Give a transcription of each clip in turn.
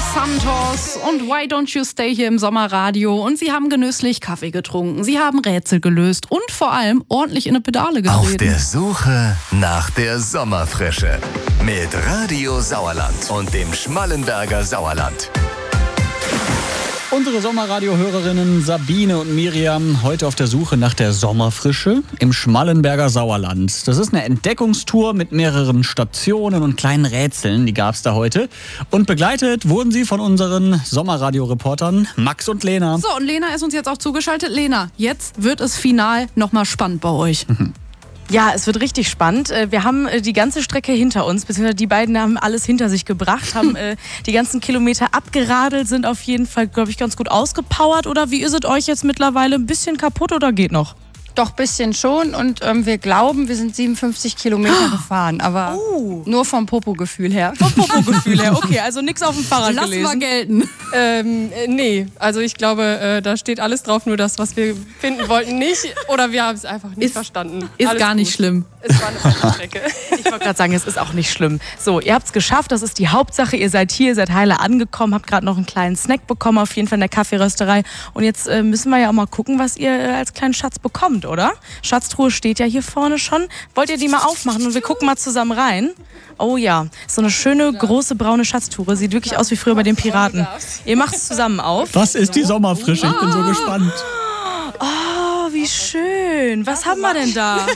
Santos und Why Don't You Stay hier im Sommerradio. Und sie haben genüsslich Kaffee getrunken, sie haben Rätsel gelöst und vor allem ordentlich in eine Pedale getreten. Auf der Suche nach der Sommerfrische mit Radio Sauerland und dem Schmallenberger Sauerland. Unsere Sommerradio-Hörerinnen Sabine und Miriam heute auf der Suche nach der Sommerfrische im Schmallenberger Sauerland. Das ist eine Entdeckungstour mit mehreren Stationen und kleinen Rätseln, die gab es da heute. Und begleitet wurden sie von unseren Sommerradio-Reportern Max und Lena. So, und Lena ist uns jetzt auch zugeschaltet. Lena, jetzt wird es final nochmal spannend bei euch. Ja, es wird richtig spannend. Wir haben die ganze Strecke hinter uns, beziehungsweise die beiden haben alles hinter sich gebracht, haben die ganzen Kilometer abgeradelt, sind auf jeden Fall, glaube ich, ganz gut ausgepowert. Oder wie ist es euch jetzt mittlerweile? Ein bisschen kaputt oder geht noch? Doch, ein bisschen schon und wir glauben, wir sind 57 Kilometer gefahren, aber nur vom Popo-Gefühl her. Vom Popo-Gefühl her, okay, also nichts auf dem Fahrrad Lass gelesen. mal gelten. Nee, also ich glaube, da steht alles drauf, nur das, was wir finden wollten, nicht. Oder wir haben es einfach nicht verstanden. Ist Alles gar nicht gut. schlimm. Es war eine falsche Strecke. Ich wollte gerade sagen, es ist auch nicht schlimm. So, ihr habt es geschafft, das ist die Hauptsache. Ihr seid hier, seid heile angekommen, habt gerade noch einen kleinen Snack bekommen, auf jeden Fall in der Kaffeerösterei. Und jetzt müssen wir ja auch mal gucken, was ihr als kleinen Schatz bekommt, oder? Schatztruhe steht ja hier vorne schon. Wollt ihr die mal aufmachen und wir gucken mal zusammen rein? Oh ja, so eine schöne, große, braune Schatztruhe. Sieht wirklich aus wie früher bei den Piraten. Ihr macht es zusammen auf. Was ist die Sommerfrische? Ich bin so gespannt. Oh, wie schön. Was haben wir denn da?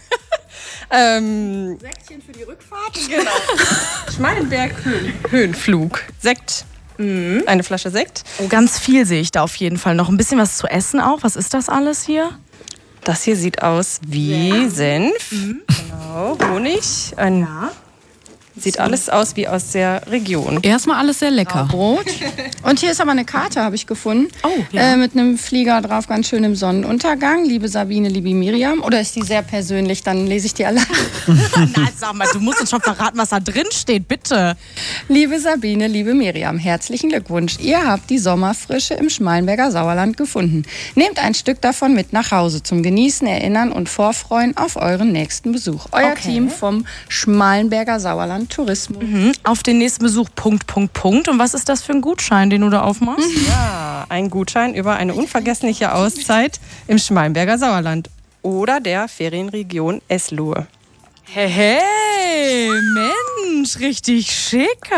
Säckchen für die Rückfahrt? Genau. Schmallenberg Höhenflug. Sekt. Eine Flasche Sekt. Oh, ganz viel sehe ich da auf jeden Fall. Noch ein bisschen was zu essen auch. Was ist das alles hier? Das hier sieht aus wie Senf. Genau, Honig. Sieht alles aus wie aus der Region. Erstmal alles sehr lecker. Brot. Und hier ist aber eine Karte, habe ich gefunden. Oh, ja. Mit einem Flieger drauf, ganz schön im Sonnenuntergang. Liebe Sabine, liebe Miriam. Oder ist die sehr persönlich? Dann lese ich die alle. Na, sag mal, du musst uns schon verraten, was da drin steht, bitte. Liebe Sabine, liebe Miriam, herzlichen Glückwunsch. Ihr habt die Sommerfrische im Schmallenberger Sauerland gefunden. Nehmt ein Stück davon mit nach Hause zum Genießen, Erinnern und Vorfreuen auf euren nächsten Besuch. Euer Team vom Schmallenberger Sauerland Tourismus. Auf den nächsten Besuch, Punkt. Und was ist das für ein Gutschein, den du da aufmachst? Ja, ein Gutschein über eine unvergessliche Auszeit im Schmallenberger Sauerland oder der Ferienregion Eslohe. Hey, Mensch, richtig schick.